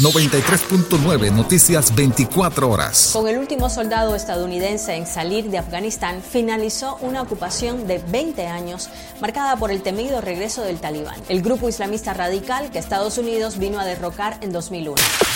93.9 Noticias 24 horas. Con el último soldado estadounidense en salir de Afganistán, finalizó una ocupación de 20 años, marcada por el temido regreso del Talibán, el grupo islamista radical que Estados Unidos vino a derrocar en 2001.